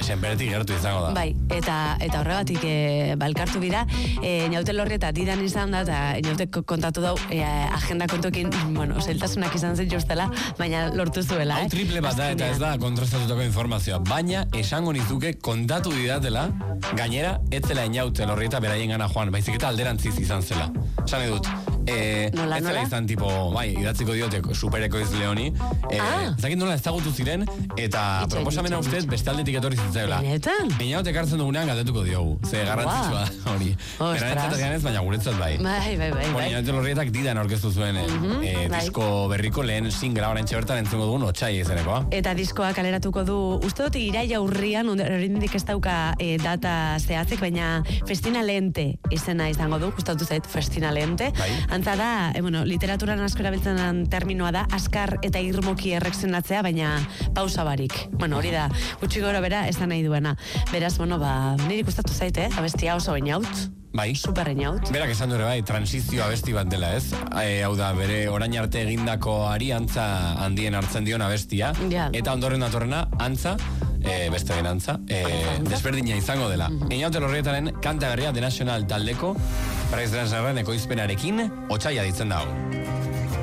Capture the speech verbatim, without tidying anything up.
Senperetik gertu izango da. Bai, eta eta horregatik e, balkartu bira, e, Inaute Lorrieta didan izan da, eta Inaute kontatu dau, e, agenda kontuekin, bueno, zeltasunak izan zen jostela, baina lortu zuela, Hau eh? triple bat da, eta ez da kontrastatutako informazioa, baina esango nizuke kontatu didatela, gainera, etzela Inaute Lorrieta beraien gana joan, baizik eta alderantziz izan zela. Esan edut, e, nola, ez zela nola? izan tipo, bai, idatziko diote supereko izle honi, e, Ah. ezakit nola ezagutu ziren, eta Itxain, proposamena itxain, ustez beste aldetik etorri zitzaiola. Benetan? Inaute ekartzen dugunean galdetuko diogu, ze garrantzitsua da hori. Ostras. Berarentzat ez, baina guretzat bai. Bai, bai, bai, Bueno, bai. Inaute Lorrietak didan aurkeztu zuen eh, eh, bai. disko berriko lehen singla oraintxe bertan entzungo dugun otsai izenekoa. Eta diskoa kaleratuko du, uste dut iraia urrian, oraindik ez dauka e, data zehatzik, baina Festina Lente izena izango du, gustatu zait Festina Lente. Bai. Antza da, e, bueno, literaturan asko erabiltzen den terminoa da, askar eta irmoki errekzionatzea, baina pausa barik. Bueno, hori da, gutxi gora bera, ez da nahi duena. Beraz, bueno, ba, niri gustatu zait, eh? Abestia oso bainaut. Bai. Super bainaut. Berak esan dure bai, transizio abesti bat dela, ez? E, hau da, bere orain arte egindako ari antza handien hartzen dion abestia. Ja. Eta ondoren datorrena, antza, e, beste den antza, e, desberdina izango dela. Mm-hmm. Inaute Lorrietaren kanta berria The National taldeko, Price Dancerren ekoizpenarekin, otsaia ditzen dago.